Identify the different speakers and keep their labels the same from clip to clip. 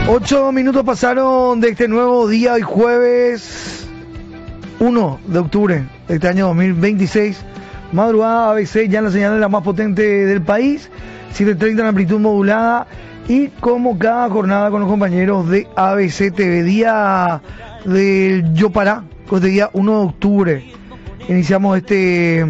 Speaker 1: 8 minutos pasaron de este nuevo día, hoy jueves 1 de octubre de este año 2026. Madrugada ABC, ya en la señal de la más potente del país, 7:30 en amplitud modulada. Y como cada jornada con los compañeros de ABC TV, día del Yo Pará, con este día 1 de octubre. Iniciamos este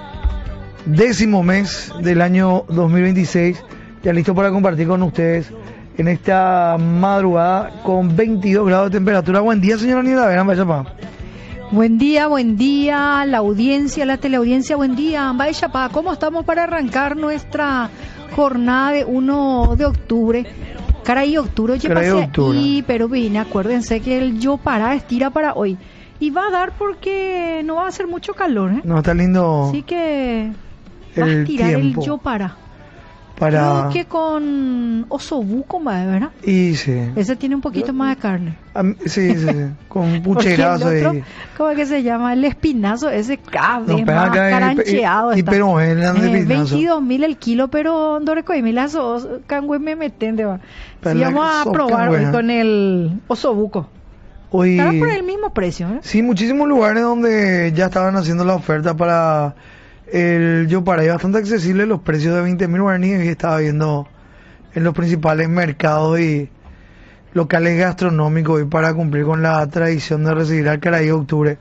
Speaker 1: 10º mes del año 2026, ya listo para compartir con ustedes en esta madrugada con 22 grados de temperatura. Buen día, señora Niela, verán, vaya pa.
Speaker 2: Buen día, la audiencia, la teleaudiencia, buen día, vaya pa. ¿Cómo estamos para arrancar nuestra jornada de 1 de octubre? Caray, octubre, oye, pasé ahí, pero vine, acuérdense que el Yo Pará estira para hoy. Y va a dar porque no va a hacer mucho calor, ¿eh?
Speaker 1: No, está lindo.
Speaker 2: Así que va a estirar el Yo Pará. Creo que con osobuco, ¿verdad?
Speaker 1: Y sí.
Speaker 2: Ese tiene un poquito más de carne.
Speaker 1: Sí, con pucherazo.
Speaker 2: ¿Cómo es que se llama? El espinazo, ese cabe más carancheado.
Speaker 1: Y pero es
Speaker 2: 22.000 el kilo, pero Dorecoimilazo, cangüe me meten de va. Si vamos a probar hoy con el osobuco.
Speaker 1: Hoy,
Speaker 2: estará por el mismo precio, ¿eh?
Speaker 1: Sí, muchísimos lugares donde ya estaban haciendo la oferta para el Yo Pará, y bastante accesible los precios de 20.000 guaraníes, y estaba viendo en los principales mercados y locales gastronómicos, y para cumplir con la tradición de recibir al Caray de octubre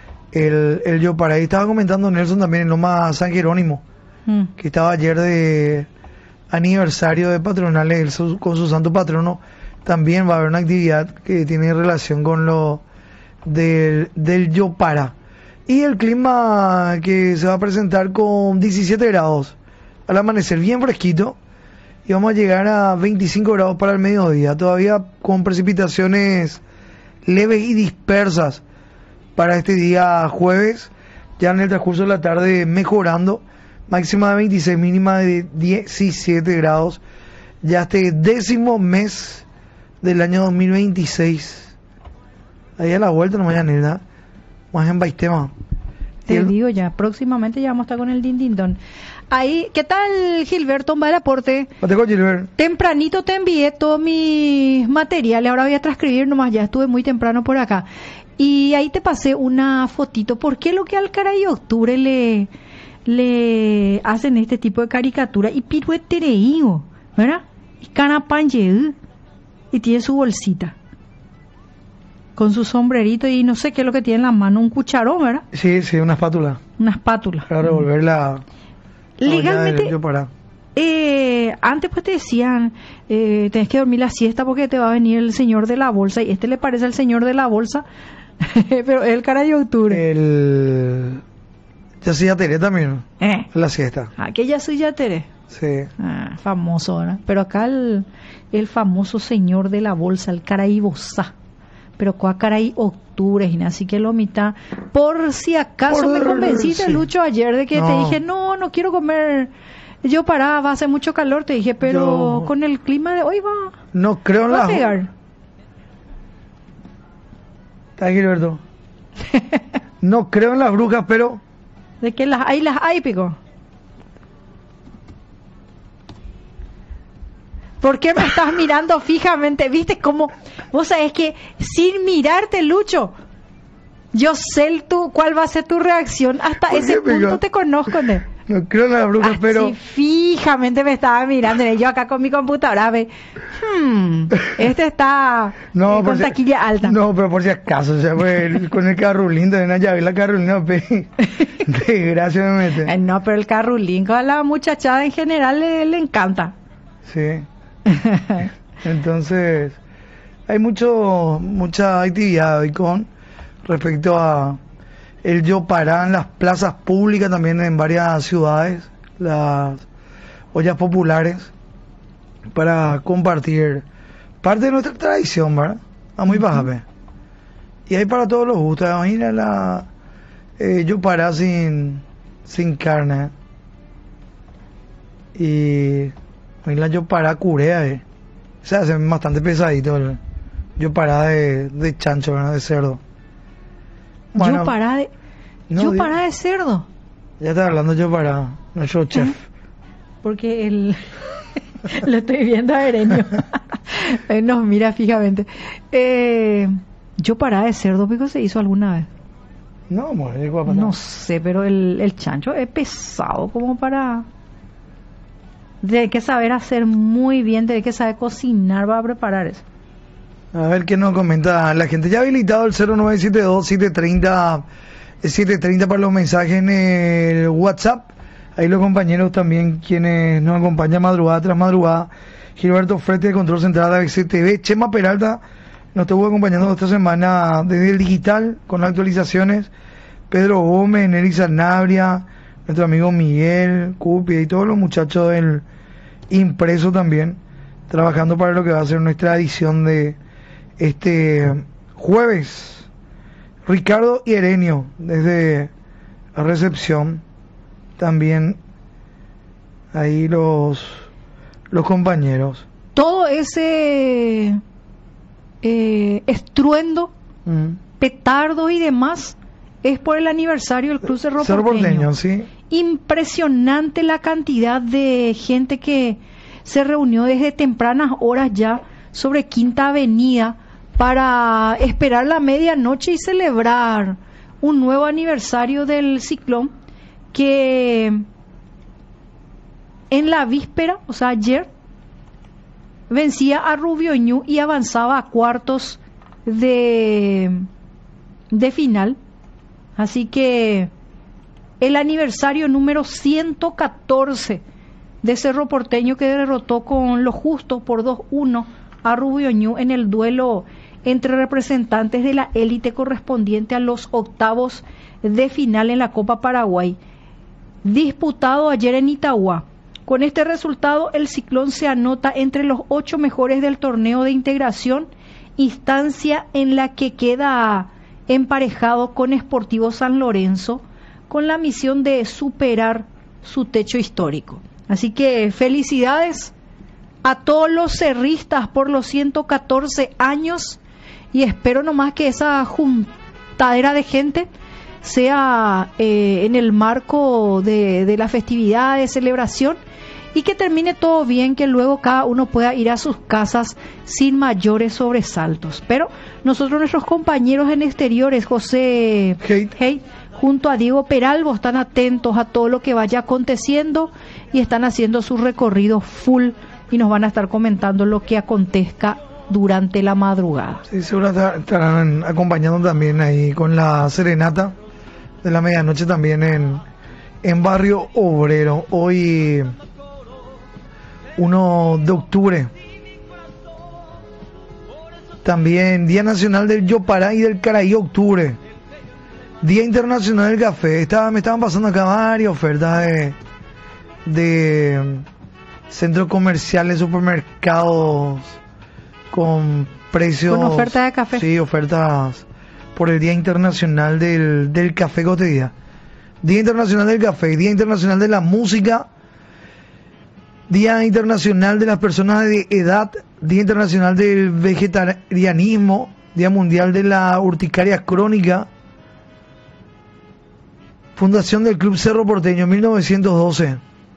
Speaker 1: el Yo Pará. Y estaba comentando Nelson también en Loma San Jerónimo, que estaba ayer de aniversario de patronales con su santo patrono. También va a haber una actividad que tiene relación con lo del Yo Pará. Y el clima que se va a presentar con 17 grados al amanecer, bien fresquito, y vamos a llegar a 25 grados para el mediodía, todavía con precipitaciones leves y dispersas para este día jueves, ya en el transcurso de la tarde mejorando, máxima de 26, mínima de 17 grados, ya este 10º mes del año 2026. Ahí a la vuelta no vayan a ir, ¿verdad? Más en Baistema.
Speaker 2: Te digo ya, próximamente ya vamos a estar con el Dindindón. Ahí, ¿qué tal, Gilberto? Va el aporte.
Speaker 1: Gilbert.
Speaker 2: Tempranito te envié todos mis materiales, ahora voy a transcribir nomás, ya estuve muy temprano por acá. Y ahí te pasé una fotito. ¿Por qué lo que al Caray octubre le hacen este tipo de caricatura? Y piruetereío, ¿verdad? Y canapanche, y tiene su bolsita con su sombrerito y no sé qué es lo que tiene en la mano, un cucharón, ¿verdad?
Speaker 1: Sí, una espátula.
Speaker 2: Una espátula.
Speaker 1: Para revolverla.
Speaker 2: Legalmente, antes pues te decían, tenés que dormir la siesta porque te va a venir el señor de la bolsa, y le parece al señor de la bolsa, pero el Caray de octubre.
Speaker 1: Ya soy yateré también, la siesta.
Speaker 2: Aquella soy yateré.
Speaker 1: Sí.
Speaker 2: Famoso, ¿verdad? Pero acá el famoso señor de la bolsa, el Caray Bosá. Pero cuá Caray octubre, así que lo mitad. Por si acaso me convenciste, sí. Lucho, ayer de que te dije, no quiero comer Yo Pará, va a hacer mucho calor, te dije, pero con el clima de hoy va.
Speaker 1: No creo en
Speaker 2: va a pegar.
Speaker 1: Está Gilberto. No creo en las brujas, pero
Speaker 2: de que las hay, pico. ¿Por qué me estás mirando fijamente? ¿Viste cómo? Vos sabés que sin mirarte, Lucho, yo sé cuál va a ser tu reacción. Hasta ese punto te conozco, ¿no?
Speaker 1: No creo en las brujas, pero
Speaker 2: sí, fijamente me estaba mirando. Yo acá con mi computadora, este está con taquilla alta.
Speaker 1: No, pero por si acaso, o sea, con el carrulín, también allá vi la carrulina, desgracia me mete.
Speaker 2: No, pero el carrulín a la muchachada en general le encanta.
Speaker 1: Sí. Entonces hay mucha actividad hoy con respecto a el Yo Pará en las plazas públicas, también en varias ciudades, las ollas populares, para compartir parte de nuestra tradición, ¿verdad? A muy baja, y hay para todos los gustos. Imagina Yo Pará sin carne, y la Yo Pará curea, se hace bastante pesadito el Yo Pará de chancho, ¿verdad? De cerdo.
Speaker 2: Bueno, Yo Pará de cerdo.
Speaker 1: Ya está hablando Yo Pará, nuestro chef.
Speaker 2: Porque el Lo estoy viendo a Erenio. Nos mira fijamente. Yo parada de cerdo pico se hizo alguna vez.
Speaker 1: No, mujer,
Speaker 2: No sé, pero el chancho es pesado como para... Hay que saber hacer muy bien, hay que saber cocinar para preparar eso.
Speaker 1: A ver qué nos comenta la gente. Ya ha habilitado el 0972-730 para los mensajes en el WhatsApp. Ahí los compañeros también quienes nos acompañan madrugada tras madrugada. Gilberto Frete de Control Central de ABC TV. Chema Peralta nos estuvo acompañando esta semana desde el digital con actualizaciones. Pedro Gómez, Nelly Sanabria, nuestro amigo Miguel, Cupi y todos los muchachos del impreso también, trabajando para lo que va a ser nuestra edición de este jueves. Ricardo y Erenio desde la recepción, también ahí los compañeros.
Speaker 2: Todo ese estruendo, petardo y demás es por el aniversario del Club Cerro Porteño.
Speaker 1: Sí.
Speaker 2: Impresionante la cantidad de gente que se reunió desde tempranas horas ya sobre Quinta Avenida para esperar la medianoche y celebrar un nuevo aniversario del Ciclón que en la víspera, o sea ayer, vencía a Rubio Ñu y avanzaba a cuartos de final. Así que el aniversario número 114 de Cerro Porteño, que derrotó con lo justo por 2-1 a Rubio Ñu en el duelo entre representantes de la élite correspondiente a los octavos de final en la Copa Paraguay, disputado ayer en Itagua. Con este resultado, el Ciclón se anota entre los 8 mejores del torneo de integración, instancia en la que queda emparejado con Sportivo San Lorenzo, con la misión de superar su techo histórico. Así que felicidades a todos los cerristas por los 114 años y espero nomás que esa juntadera de gente sea en el marco de la festividad, de celebración, y que termine todo bien, que luego cada uno pueda ir a sus casas sin mayores sobresaltos. Pero nosotros, nuestros compañeros en exteriores, José Haidt, junto a Diego Peralvo, están atentos a todo lo que vaya aconteciendo y están haciendo su recorrido full y nos van a estar comentando lo que acontezca durante la madrugada.
Speaker 1: Sí, seguro estarán acompañando también ahí con la serenata de la medianoche también en Barrio Obrero. Hoy 1 de octubre. También Día Nacional del Yopará y del Caraí, octubre. Día Internacional del Café. Me estaban pasando acá varias ofertas de centros comerciales, supermercados con precios.
Speaker 2: Con ofertas de café.
Speaker 1: Sí, ofertas por el Día Internacional del Café Cotidiano. Día Internacional del Café, Día Internacional de la Música, Día Internacional de las Personas de Edad, Día Internacional del Vegetarianismo, Día Mundial de la Urticaria Crónica, Fundación del Club Cerro Porteño, 1912.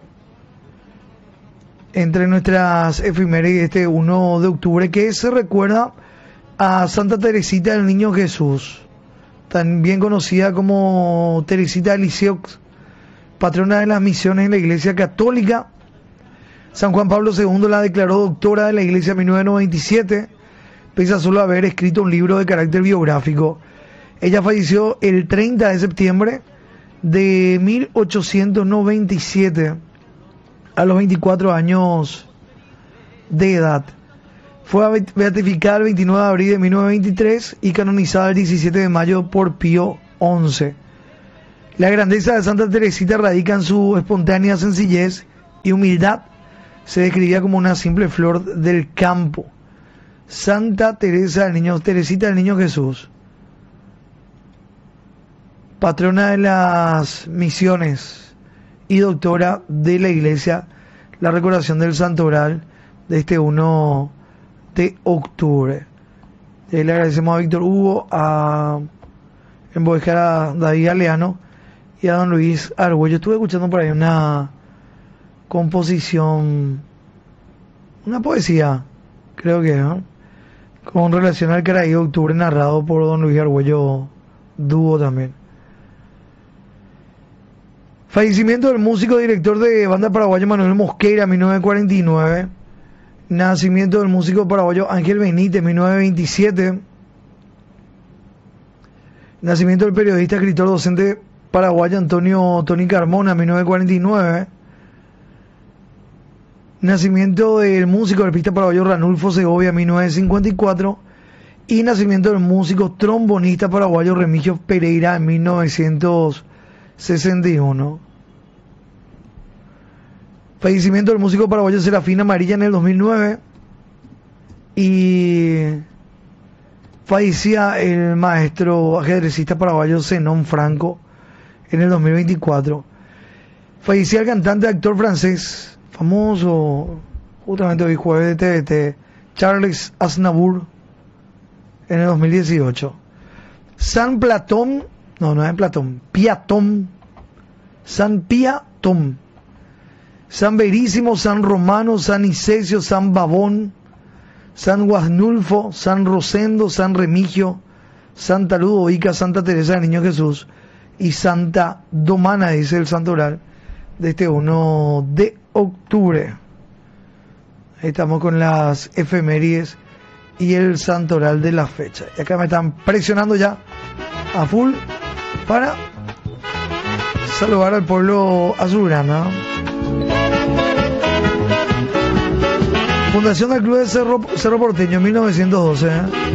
Speaker 1: Entre nuestras efemérides este 1 de octubre, que se recuerda a Santa Teresita del Niño Jesús, también conocida como Teresita de Lisieux, patrona de las misiones en la Iglesia Católica. San Juan Pablo II la declaró doctora de la Iglesia en 1997, pese a solo haber escrito un libro de carácter biográfico. Ella falleció el 30 de septiembre de 1897, a los 24 años de edad. Fue beatificada el 29 de abril de 1923 y canonizada el 17 de mayo por Pío XI. La grandeza de Santa Teresita radica en su espontánea sencillez y humildad. Se describía como una simple flor del campo. Santa Teresita del Niño Jesús, patrona de las misiones y doctora de la Iglesia, la recordación del santoral de este 1 de octubre. Le agradecemos a Víctor Hugo, en Bodejar a David Aleano y a don Luis Argüello. Estuve escuchando por ahí una composición una poesía, creo que, ¿no? Con relación al Caraíba de Octubre, narrado por don Luis Argüello Dúo también. Fallecimiento del músico director de banda paraguayo Manuel Mosqueira, 1949. Nacimiento del músico paraguayo Ángel Benítez, 1927. Nacimiento del periodista, escritor, docente paraguayo Antonio Tony Carmona, 1949. Nacimiento del músico arpista paraguayo Ranulfo Segovia, 1954. Y nacimiento del músico trombonista paraguayo Remigio Pereira, en 1961. Fallecimiento del músico paraguayo Serafín Amarilla en el 2009. Y fallecía el maestro ajedrecista paraguayo Zenón Franco en el 2024. Fallecía el cantante, actor francés, famoso, justamente hoy jueves de TVT, Charles Aznavour, en el 2018. San Platón, no es Platón, Piatón, San Piatón, San Verísimo, San Romano, San Icesio, San Babón, San Guasnulfo, San Rosendo, San Remigio, Santa Ludovica, Santa Teresa del Niño Jesús y Santa Domana, dice el santoral de este 1 de octubre. Ahí estamos con las efemérides y el santoral de la fecha. Y acá me están presionando ya a full para saludar al pueblo azulgrana. Fundación del Club de Cerro Porteño, 1912.